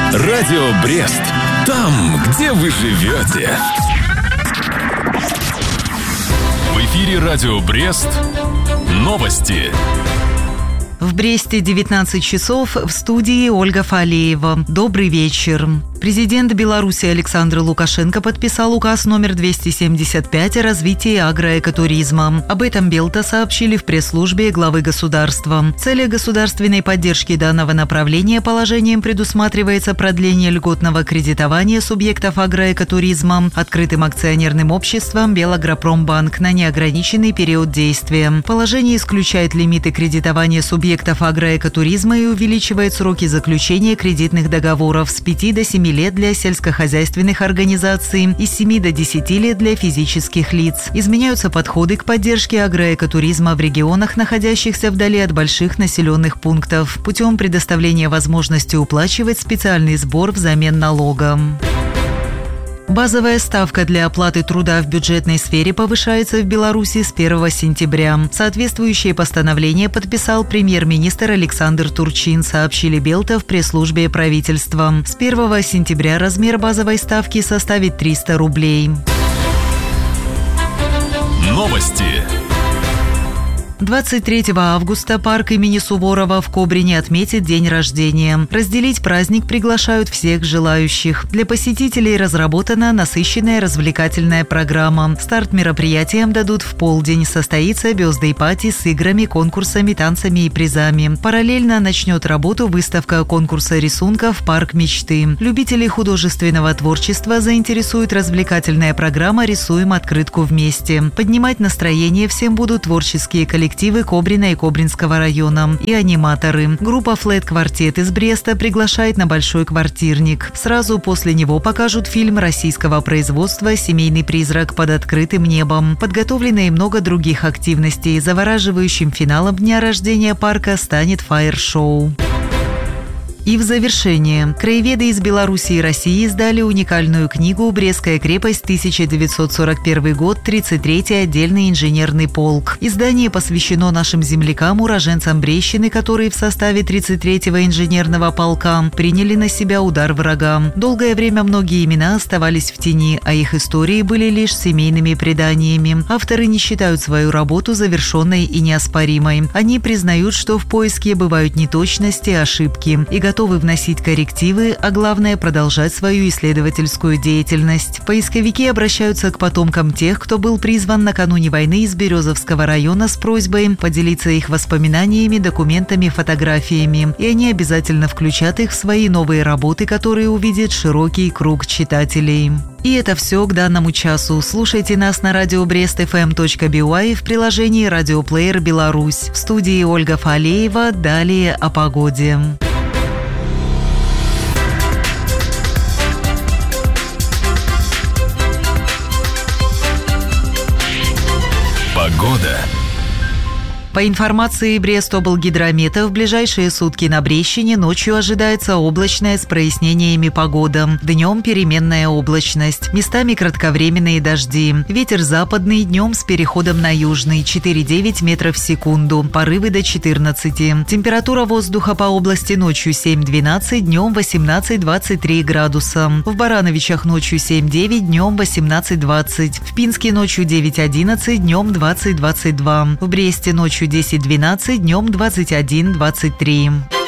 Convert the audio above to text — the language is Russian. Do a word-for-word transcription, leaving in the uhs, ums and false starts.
Радио Брест. Там, где вы живете. В эфире Радио Брест. Новости. В Бресте девятнадцать часов, в студии Ольга Фалеева. Добрый вечер. Президент Беларуси Александр Лукашенко подписал указ номер двести семьдесят пять о развитии агроэкотуризма. Об этом Белта сообщили в пресс-службе главы государства. В целях государственной поддержки данного направления положением предусматривается продление льготного кредитования субъектов агроэкотуризма открытым акционерным обществом Белагропромбанк на неограниченный период действия. Положение исключает лимиты кредитования субъектов агроэкотуризма и увеличивает сроки заключения кредитных договоров с пяти до семи лет для сельскохозяйственных организаций и с семи до десяти лет для физических лиц. Изменяются подходы к поддержке агроэкотуризма в регионах, находящихся вдали от больших населенных пунктов, путем предоставления возможности уплачивать специальный сбор взамен налога. Базовая ставка для оплаты труда в бюджетной сфере повышается в Беларуси с первого сентября. Соответствующее постановление подписал премьер-министр Александр Турчин, сообщили Белта в пресс-службе правительства. С первого сентября размер базовой ставки составит триста рублей. Новости. двадцать третьего августа парк имени Суворова в Кобрине отметит день рождения. Разделить праздник приглашают всех желающих. Для посетителей разработана насыщенная развлекательная программа. Старт мероприятиям дадут в полдень. Состоится бёрздей-пати с играми, конкурсами, танцами и призами. Параллельно начнет работу выставка конкурса рисунков «Парк мечты». Любителей художественного творчества заинтересует развлекательная программа «Рисуем открытку вместе». Поднимать настроение всем будут творческие коллективы. Коллективы Кобрина и Кобринского района и аниматоры. Группа «Флэт-квартет» из Бреста приглашает на Большой квартирник. Сразу после него покажут фильм российского производства «Семейный призрак под открытым небом». Подготовлено и много других активностей. Завораживающим финалом дня рождения парка станет фаер-шоу. И в завершение. Краеведы из Беларуси и России издали уникальную книгу «Брестская крепость, тысяча девятьсот сорок первый год, тридцать третий отдельный инженерный полк». Издание посвящено нашим землякам, уроженцам Брестщины, которые в составе тридцать третьего инженерного полка приняли на себя удар врага. Долгое время многие имена оставались в тени, а их истории были лишь семейными преданиями. Авторы не считают свою работу завершенной и неоспоримой. Они признают, что в поиске бывают неточности, ошибки и готовы вносить коррективы, а главное – продолжать свою исследовательскую деятельность. Поисковики обращаются к потомкам тех, кто был призван накануне войны из Березовского района с просьбой поделиться их воспоминаниями, документами, фотографиями. И они обязательно включат их в свои новые работы, которые увидят широкий круг читателей. И это все к данному часу. Слушайте нас на радио брест эф эм точка би уай в приложении «Радиоплеер Беларусь». В студии Ольга Фалеева. Далее о погоде. Погода. По информации Брестоблгидромета, в ближайшие сутки на Брестщине ночью ожидается облачная с прояснениями погода. Днем переменная облачность. Местами кратковременные дожди. Ветер западный, днем с переходом на южный. четыре-девять метров в секунду. Порывы до четырнадцати. Температура воздуха по области ночью семь-двенадцать, днем восемнадцать-двадцать три градуса. В Барановичах ночью семь-девять, днем восемнадцать-двадцать. В Пинске ночью девять-одиннадцать, днем двадцать-двадцать два. В Бресте ночью десять-двенадцать, днем двадцать один-двадцать три.